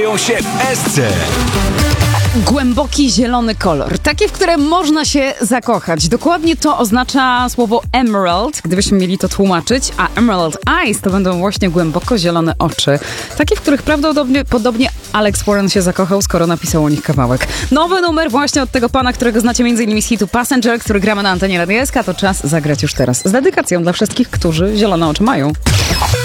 się w Esce. Głęboki zielony kolor, taki, w którym można się zakochać. Dokładnie to oznacza słowo emerald, gdybyśmy mieli to tłumaczyć, a emerald eyes to będą właśnie głęboko zielone oczy. Takie, w których prawdopodobnie Alex Warren się zakochał, skoro napisał o nich kawałek. Nowy numer właśnie od tego pana, którego znacie m.in. z hitu Passenger, który gramy na antenie Radia SK, to czas zagrać już teraz. Z dedykacją dla wszystkich, którzy zielone oczy mają.